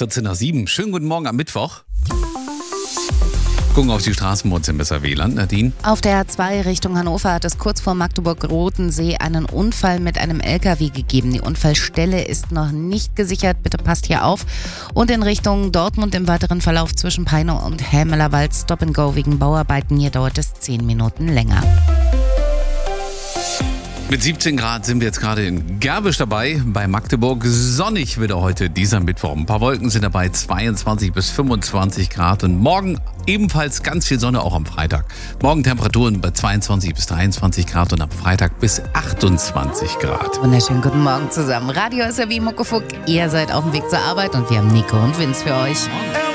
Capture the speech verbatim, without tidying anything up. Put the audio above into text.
vierzehn nach sieben. Schönen guten Morgen am Mittwoch. Gucken auf die Straßen, wo uns im besser W L A N, Nadine. Auf der A zwei Richtung Hannover hat es kurz vor Magdeburg-Rotensee einen Unfall mit einem L K W gegeben. Die Unfallstelle ist noch nicht gesichert, bitte passt hier auf. Und in Richtung Dortmund im weiteren Verlauf zwischen Peine und Hämelerwald Stop and Go wegen Bauarbeiten. Hier dauert es zehn Minuten länger. Mit siebzehn Grad sind wir jetzt gerade in Gerbisch dabei, bei Magdeburg. Sonnig wird er heute, dieser Mittwoch. Ein paar Wolken sind dabei, zweiundzwanzig bis fünfundzwanzig Grad. Und morgen ebenfalls ganz viel Sonne, auch am Freitag. Morgen Temperaturen bei zweiundzwanzig bis dreiundzwanzig Grad und am Freitag bis achtundzwanzig Grad. Wunderschönen guten Morgen zusammen. Radio ist ja wie Muckefuck. Ihr seid auf dem Weg zur Arbeit und wir haben Nico und Vince für euch.